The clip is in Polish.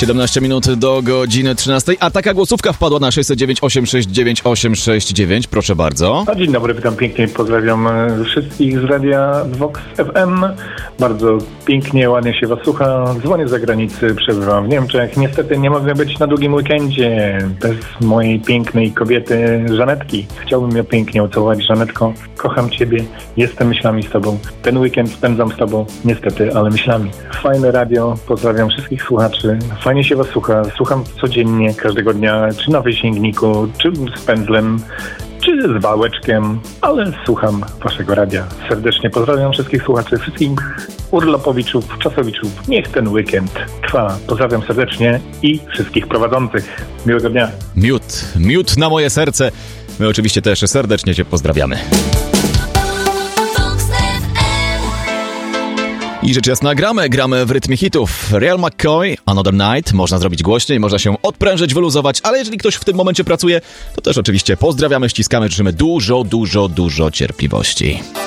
17 minut do godziny 13. A taka głosówka wpadła na 609 869 869. Proszę bardzo. Dzień dobry, witam pięknie. Pozdrawiam wszystkich z radia Vox FM. Bardzo pięknie, ładnie się was słucha. Dzwonię z zagranicy, przebywam w Niemczech. Niestety nie mogę być na długim weekendzie bez mojej pięknej kobiety Żanetki. Chciałbym ją pięknie ucałować. Żanetko, kocham ciebie, jestem myślami z tobą. Ten weekend spędzam z tobą, niestety, ale myślami. Fajne radio, pozdrawiam wszystkich słuchaczy. Fajnie się was słucha. Słucham codziennie, każdego dnia, czy na wysięgniku, czy z pędzlem, czy z wałeczkiem, ale słucham waszego radia. Serdecznie pozdrawiam wszystkich słuchaczy, wszystkich urlopowiczów, czasowiczów. Niech ten weekend trwa. Pozdrawiam serdecznie i wszystkich prowadzących. Miłego dnia. Miód na moje serce. My oczywiście też serdecznie cię pozdrawiamy. I rzecz jasna, gramy w rytmie hitów. Real McCoy, Another Night. Można zrobić głośniej, można się odprężyć, wyluzować, ale jeżeli ktoś w tym momencie pracuje, to też oczywiście pozdrawiamy, ściskamy, życzymy dużo cierpliwości.